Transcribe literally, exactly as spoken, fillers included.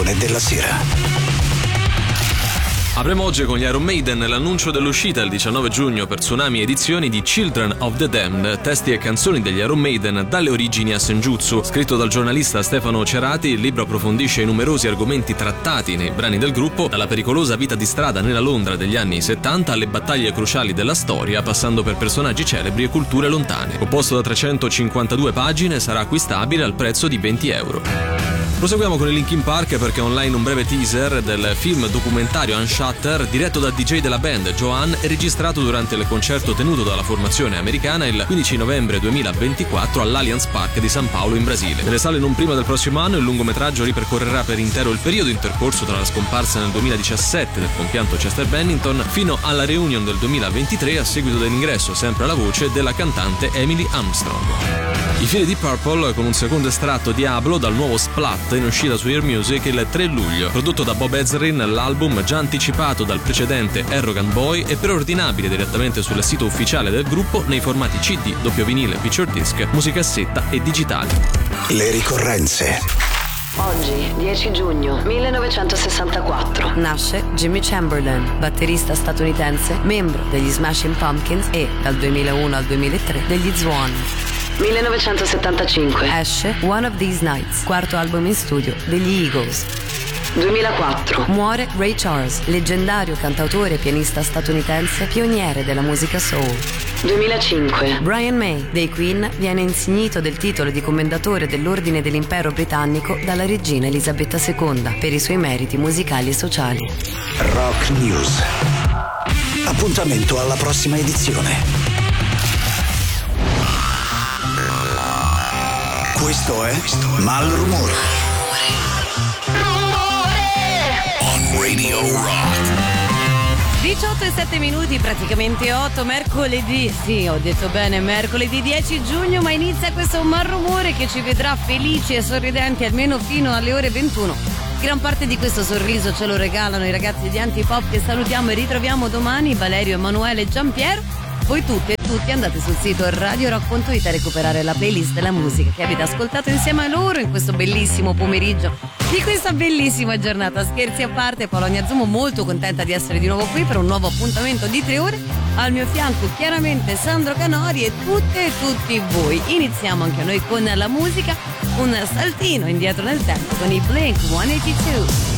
canzone della sera. Avremo oggi con gli Iron Maiden l'annuncio dell'uscita il diciannove giugno per Tsunami Edizioni di Children of the Damned, testi e canzoni degli Iron Maiden dalle origini a Senjutsu. Scritto dal giornalista Stefano Cerati, il libro approfondisce i numerosi argomenti trattati nei brani del gruppo, dalla pericolosa vita di strada nella Londra degli anni settanta alle battaglie cruciali della storia, passando per personaggi celebri e culture lontane. Composto da trecentocinquantadue pagine, sarà acquistabile al prezzo di venti euro. Proseguiamo con i Linkin Park perché è online un breve teaser del film documentario Unshutter diretto dal D J della band Johan e registrato durante il concerto tenuto dalla formazione americana il quindici novembre duemilaventiquattro all'Allianz Park di San Paolo in Brasile. Nelle sale non prima del prossimo anno il lungometraggio ripercorrerà per intero il periodo intercorso tra la scomparsa nel duemiladiciassette del compianto Chester Bennington fino alla reunion del duemilaventitré a seguito dell'ingresso sempre alla voce della cantante Emily Armstrong. I fili di Purple con un secondo estratto Diablo dal nuovo Splat in uscita su Ear Music il tre luglio. Prodotto da Bob Ezrin, l'album già anticipato dal precedente Arrogant Boy è preordinabile direttamente sul sito ufficiale del gruppo nei formati C D, doppio vinile, picture disc, musicassetta e digitale. Le ricorrenze. Oggi, dieci giugno millenovecentosessantaquattro, nasce Jimmy Chamberlain, batterista statunitense, membro degli Smashing Pumpkins e, dal duemilauno al duemilatré, degli Zwan. millenovecentosettantacinque esce One of These Nights, quarto album in studio degli Eagles. duemilaquattro muore Ray Charles, leggendario cantautore e pianista statunitense, pioniere della musica soul. duemilacinque Brian May dei Queen viene insignito del titolo di commendatore dell'Ordine dell'Impero Britannico dalla regina Elisabetta seconda per i suoi meriti musicali e sociali. Rock News. Appuntamento alla prossima edizione. Questo è Malrumore. On Radio Rock. diciotto e sette minuti, praticamente otto, mercoledì, sì, ho detto bene, mercoledì dieci giugno, ma inizia questo Malrumore che ci vedrà felici e sorridenti almeno fino alle ore ventuno. Gran parte di questo sorriso ce lo regalano i ragazzi di Antipop che salutiamo e ritroviamo domani, Valerio, Emanuele e Giampiero. Voi tutti e tutti andate sul sito radio rock punto it a recuperare la playlist della musica che avete ascoltato insieme a loro in questo bellissimo pomeriggio di questa bellissima giornata. Scherzi a parte, Polonia Zumo molto contenta di essere di nuovo qui per un nuovo appuntamento di tre ore. Al mio fianco chiaramente Sandro Canori e tutte e tutti voi. Iniziamo anche noi con la musica, un saltino indietro nel tempo con i Blink centottantadue.